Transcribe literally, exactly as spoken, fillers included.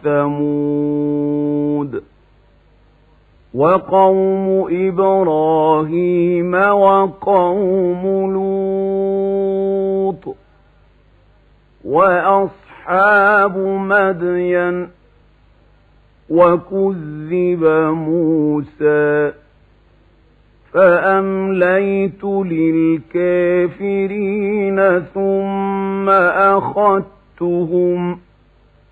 وثمود وقوم إبراهيم وقوم لوط وأصحاب مدين وكذب موسى فأمليت للكافرين ثم أخذتهم